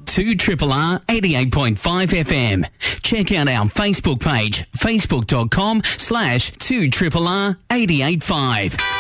2RRR 88.5 FM. Check out our Facebook page, facebook.com/2RRR 88.5.